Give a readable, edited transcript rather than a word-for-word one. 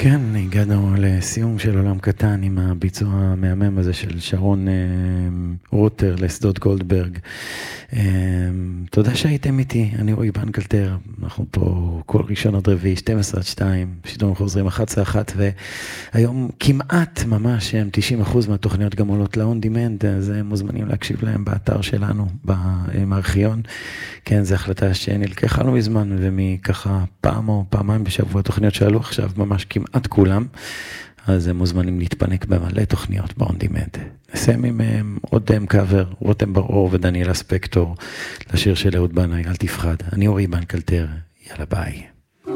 כן, הגענו לסיום של עולם קטן עם הביצוע המהמם הזה של שרון רוטר לשדות גולדברג. תודה שהייתם איתי, אני רועי בנקלטר, אנחנו פה כל ראשון עד רביעי, 12-2, שידורים חוזרים 11-1, והיום כמעט ממש 90% מהתוכניות גם עולות ל-on demand, אז מוזמנים להקשיב להם באתר שלנו, בארכיון. כן, זו החלטה שנלקחה לא מזמן, ומככה פעם או פעמיים בשבוע תוכניות שעלו עכשיו ממש כמעט כולם, אז הם מוזמנים להתפנק במלא תוכניות ב-on demand. נסיים עם עוד קאבר, רותם בר-אור ודניאלה ספקטור, לשיר של אהוד בנאי, אל תפחד. אני אורי בנקלטר, יאללה ביי.